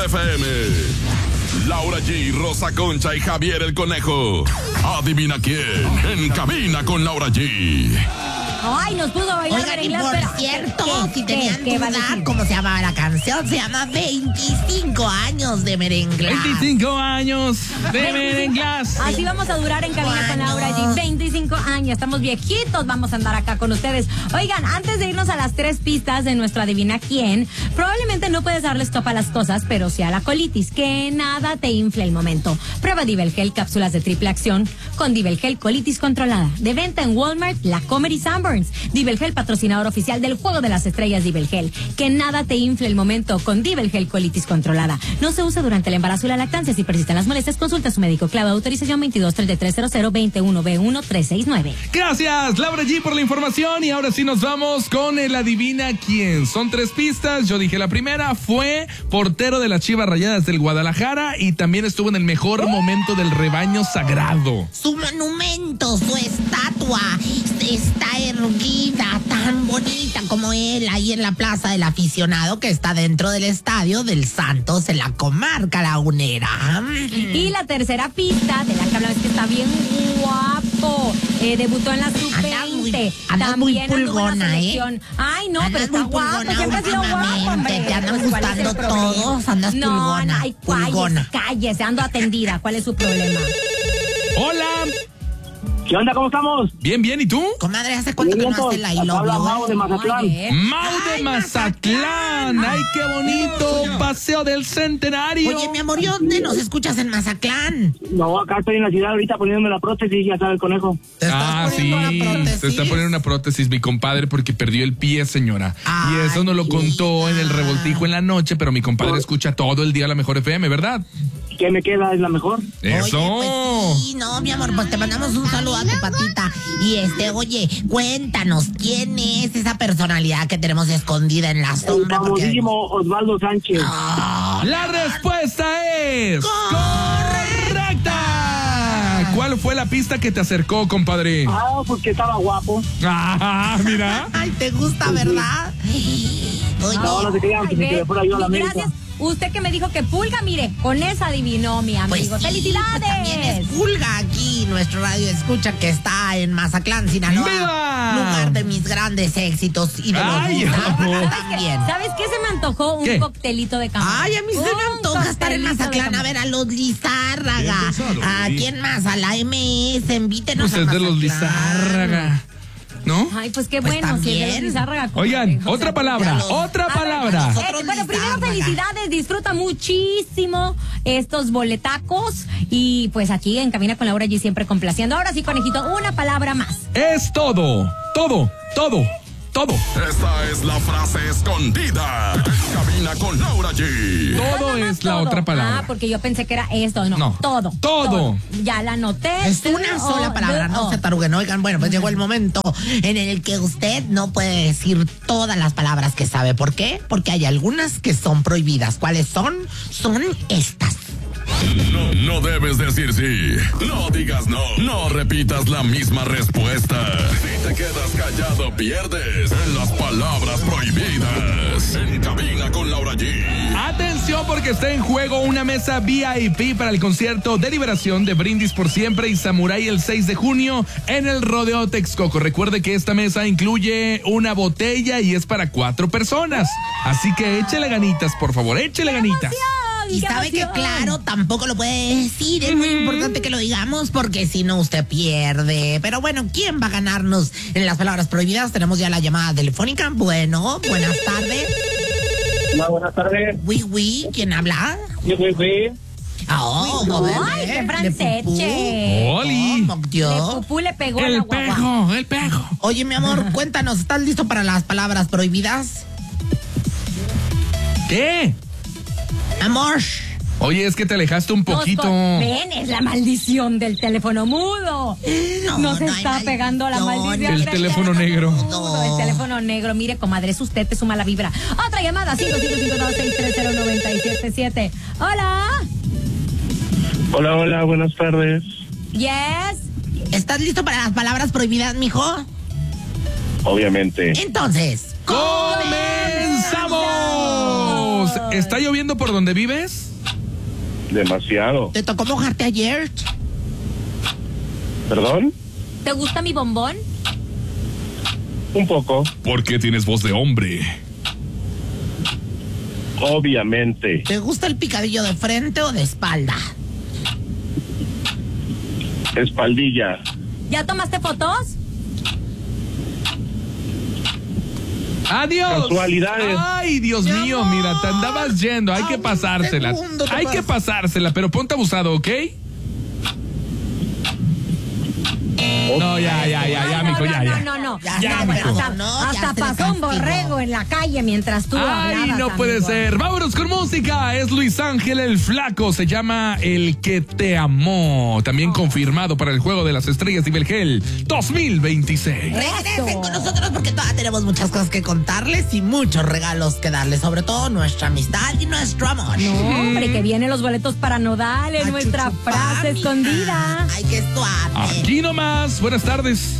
FM. Laura G, Rosa Concha y Javier el Conejo. Adivina quién en Cabina con Laura G. Ay, nos pudo bailar. Oigan, y por cierto, si tenían duda, ¿cómo se llamaba la canción? Se llama 25 años de Merenglas. 25 años de Merenglas. Así vamos a durar en Cabina con Laura G. 25 años, estamos viejitos, vamos a andar acá con ustedes. Oigan, antes de irnos a las 3 pistas de nuestro Adivina Quién, probablemente no puedes darle stop a las cosas, pero sí a la colitis, que nada te infle el momento. Prueba Divelgel, cápsulas de triple acción con Divelgel Colitis Controlada. De venta en Walmart, La Comer y Sanborns. Divelgel, patrocinador oficial del Juego de las Estrellas. Divelgel, que nada te infle el momento con Divelgel Colitis Controlada. No se usa durante el embarazo y la lactancia. Si persisten las molestias, consulta a su médico. Clave de autorización 22-3300-21B1369. Gracias, Laura G, por la información. Y ahora sí nos vamos con el Adivina Quién. Son 3 pistas. Yo dije la primera, fue portero de las Chivas Rayadas del Guadalajara y también estuvo en el mejor momento del rebaño sagrado. Su monumento, su estatua está erguida, tan bonita como él, ahí en la Plaza del Aficionado, que está dentro del Estadio del Santos, en la comarca lagunera. Y la tercera pista, de la que hablamos, que está bien guapo. Debutó en la Sub-20. Andas muy pulgona, Ay, no, pero está guapo. Siempre ha sido guapo, hombre. Te andan gustando todos, andas pulgona. No, pulgona. Cállese, ando atendida. ¿Cuál es su problema? Hola. ¿Qué onda? ¿Cómo estamos? Bien, bien. ¿Y tú? Comadre, ¿hace cuánto que no hace la Habla Mau de Mazatlán. Mau de Mazatlán. Ay, qué bonito. Paseo del Centenario. Oye, mi amor, ¿y dónde nos escuchas en Mazatlán? No, acá estoy en la ciudad ahorita poniéndome la prótesis, ya sabe el Conejo. ¿Te estás Sí, poniendo una prótesis? se está poniendo una prótesis mi compadre porque perdió el pie, señora. Ay, y eso nos lo contó en el revoltijo en la noche, pero mi compadre escucha todo el día la Mejor FM, ¿verdad? ¿Qué me queda? ¿Es la mejor? Eso. Oye, pues sí, no, mi amor, pues te mandamos un saludo a tu patita. Y oye, cuéntanos, ¿quién es esa personalidad que tenemos escondida en la El sombra? famosísimo Osvaldo Sánchez. La respuesta es correcta. ¿Cuál fue la pista que te acercó, compadre? Porque estaba guapo. Ah, mira. Ay, ¿te gusta, verdad? Oye, No se crean que se quedó por ahí a la América. Gracias. Usted que me dijo que Pulga, mire, con esa adivinó, mi amigo. pues sí, ¡Felicidades! pues también es Pulga aquí, nuestro radio escucha, que está en Mazatlán, Sinaloa. ¡Viva! Lugar de mis grandes éxitos y de los Ay, Gustavo también. ¿Sabes qué se me antojó? Un ¿Qué? coctelito de camarón. Ay, a mí se me antoja estar en Mazatlán a ver a los Lizárraga. ¿A quién más? A la MS, invítenos Pues a es de los Mazatlán. Lizárraga, ¿no? Ay, pues qué Pues bueno, si es de los también. Lizárraga. Oigan, comadre. otra palabra, otra A ver, palabra. nosotros bueno, primero Lizárraga. felicidades, disfruta muchísimo estos boletacos y pues aquí en Cabina con Laura G siempre complaciendo. Ahora sí, conejito, una palabra más. Es todo. Esta es la frase escondida. Cabina con Laura G. Todo Nada más es la todo. otra palabra. Porque yo pensé que era esto, no. No. Todo. Ya la anoté. Es una sola palabra, no se taruguen. Oigan, bueno, pues llegó el momento en el que usted no puede decir todas las palabras que sabe. ¿Por qué? Porque hay algunas que son prohibidas. ¿Cuáles son? Son estas. No debes decir sí. No digas no. No repitas la misma respuesta. Si te quedas callado, pierdes en las palabras prohibidas. En Cabina con Laura G. Atención porque está en juego una mesa VIP para el concierto de Liberación de Brindis por Siempre y Samurai el 6 de junio en el Rodeo Texcoco. Recuerde que esta mesa incluye una botella y es para 4 personas. Así que échele ganitas, por favor, échele ganitas. Y sabe que, claro, tampoco lo puede decir. Es muy importante que lo digamos porque si no usted pierde. Pero bueno, ¿quién va a ganarnos en las palabras prohibidas? Tenemos ya la llamada telefónica. Bueno, buenas tardes. Hola, buenas tardes. Oui, ¿quién habla? Sí. Ay, qué franceche. ¡Oli! ¿Cómo, Dios? De pupú le pegó a la El guagua. pejo. Oye, mi amor, cuéntanos, ¿estás listo para las palabras prohibidas? ¿Qué? Amor. Oye, es que te alejaste un poquito. Ven, es la maldición del teléfono mudo. Nos no hay está pegando la maldición El del teléfono negro. mudo. El teléfono negro. Mire, comadre, es usted, te suma la vibra. Otra llamada, 5552-630-977. Hola. Hola, buenas tardes. Yes. ¿Estás listo para las palabras prohibidas, mijo? Obviamente. Entonces, ¡Comenzamos! ¿Está lloviendo por donde vives? Demasiado. ¿Te tocó mojarte ayer? ¿Perdón? ¿Te gusta mi bombón? Un poco, ¿Por qué tienes voz de hombre? obviamente. ¿Te gusta el picadillo de frente o de espalda? Espaldilla. ¿Ya tomaste fotos? ¡Adiós! Casualidades. Ay, Dios mío, mira, te andabas yendo. Hay que pasársela. Hay que pasársela, pero ponte abusado, ¿ok? No, ya, mijo, ya. No. Ya, mijo. no, Hasta ya se pasó un castigó. borrego en la calle mientras tú Ay, hablabas, no puede amigo. ser. Vámonos con música. Es Luis Ángel el Flaco. Se llama El que te amó. También confirmado para el Juego de las Estrellas y Belgel 2026. Regresen con nosotros porque todavía tenemos muchas cosas que contarles y muchos regalos que darles, sobre todo nuestra amistad y nuestro amor. No, hombre, que vienen los boletos para Nodal en nuestra frase escondida. Ay, qué suave. Aquí nomás. Buenas tardes.